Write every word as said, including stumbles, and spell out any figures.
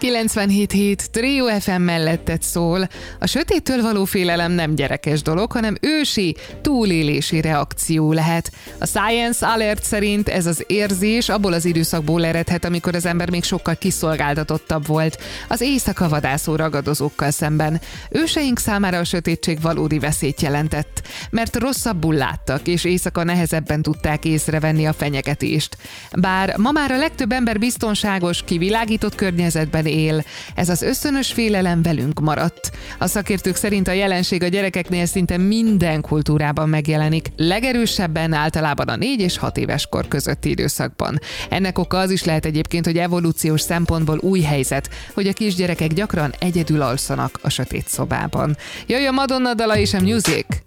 kilencvenhét hét Trio ef em melletted szól. A sötéttől való félelem nem gyerekes dolog, hanem ősi, túlélési reakció lehet. A Science Alert szerint ez az érzés abból az időszakból eredhet, amikor az ember még sokkal kiszolgáltatottabb volt az éjszaka vadászó ragadozókkal szemben. Őseink számára a sötétség valódi veszélyt jelentett, mert rosszabbul láttak, és éjszaka nehezebben tudták észrevenni a fenyegetést. Bár ma már a legtöbb ember biztonságos, kivilágított környezetben él, ez az ösztönös félelem velünk maradt. A szakértők szerint a jelenség a gyerekeknél szinte minden kultúrában megjelenik, legerősebben általában a négy és hat éves kor közötti időszakban. Ennek oka az is lehet egyébként, hogy evolúciós szempontból új helyzet, hogy a kisgyerekek gyakran egyedül alszanak a sötét szobában. Jöjjön Madonna dala és a Music!